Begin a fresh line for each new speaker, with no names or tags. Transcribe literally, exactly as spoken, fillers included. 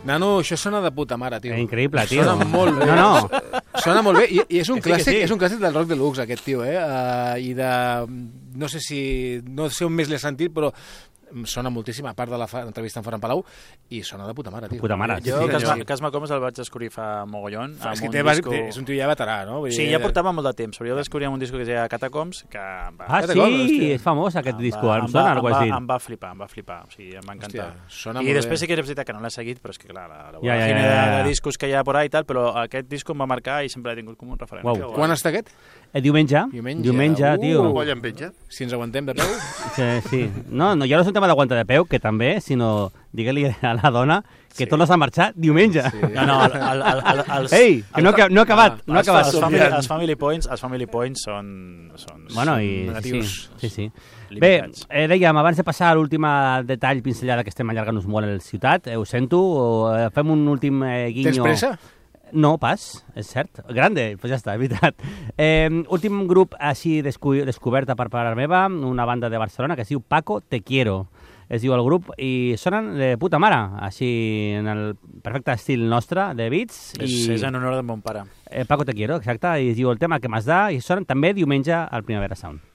Nano, això sona de puta mare, tio.
Increïble, tio.
Sona molt bé.
No, no.
Sona molt bé. I, i és, un
sí,
clàssic,
sí.
és un clàssic del rock deluxe, aquest tio, eh? Uh, I de... No sé si... No sé on més l'he sentit, però sona moltíssim, a part de l'entrevista amb Ferran Palau, i sona de puta mare, tio.
Puta mare.
Jo,
sí,
Casma,
sí.
Casma Comas el vaig descobrir fa mogollon.
És que té, disco... és un tio ja veterà, no? Vull
sí,
dir...
ja portava molt de temps, però jo descobria un disco que es deia Catacombs, que... Va...
Ah, sí, és famós aquest disco, em sona, algo així.
Em va flipar, em va flipar, o sigui, em va encantar.
Hòstia,
I després sí que és veritat que no l'he seguit, però és que clar, la, la
ja, ja, ja,
ja,
ja.
de discos que hi ha por ahí i tal, però aquest disco em va marcar i sempre l'he tingut com un referent.
Wow.
Quan està aquest?
Eh, diumenge.
Diumenge,
diumenge
uh,
tio.
Colla en penja.
Si ens aguantem de peu.
Sí, sí. No, no, ja no és un tema d'aguantar de peu, que també, sinó digue-li a la dona que sí. tornes a marxar diumenge. Sí.
No, no, el, el, el, els,
Ei, que no, no ha acabat, no ha
els,
acabat.
Els family, els family points, els family points són, són,
bueno, i,
són negatius.
Sí, sí, sí.
Limitats.
Bé, eh, dèiem, abans de passar a l'últim detall pinzellada que estem allargant-nos molt el ciutat, eh, ho sento, eh, fem un últim eh, guinyo...
Tens pressa?
No, pas, és cert. Grande, doncs pues ja està, és veritat. Eh, últim grup així descu descoberta per part meva, una banda de Barcelona que es diu Paco Te Quiero. Es diu el grup, i sonen de puta mare, així en el perfecte estil nostre, de beats.
És,
i...
és en honor de mon pare.
Eh, Paco Te Quiero, exacte, i es diu el tema que m'has da, i sonen també diumenge al Primavera Sound.